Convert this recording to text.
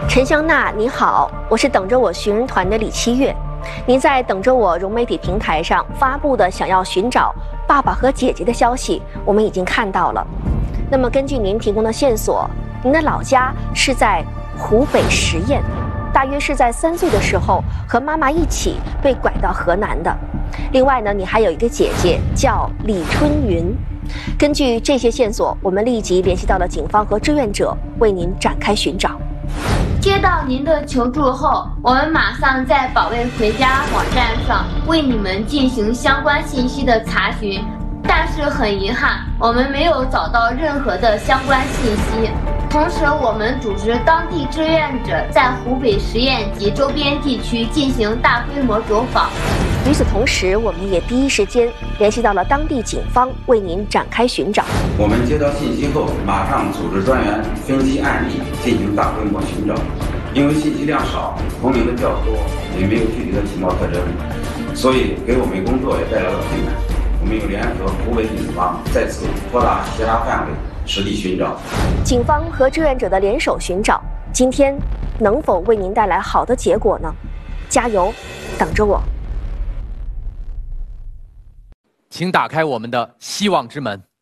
陈香娜，你好，我是等着我寻人团的李七月。您在等着我融媒体平台上发布的想要寻找爸爸和姐姐的消息，我们已经看到了。那么根据您提供的线索，您的老家是在湖北十堰，大约是在3岁的时候和妈妈一起被拐到河南的。另外呢，你还有一个姐姐叫李春云。根据这些线索，我们立即联系到了警方和志愿者，为您展开寻找。 接到您的求助后，我们马上在保卫回家网站上为你们进行相关信息的查询，但是很遗憾，我们没有找到任何的相关信息。同时，我们组织当地志愿者在湖北十堰及周边地区进行大规模走访。 与此同时，我们也第一时间联系到了当地警方，为您展开寻找。 我们接到信息后，马上组织专员分析案例，进行大规模寻找。因为信息量少，同龄的较多，也没有具体的情报特征，所以给我们工作也带来了困难。我们又联合湖北警方再次扩大协查范围，实地寻找。 警方和志愿者的联手寻找，今天能否为您带来好的结果呢？加油，等着我。 请打开我们的希望之门。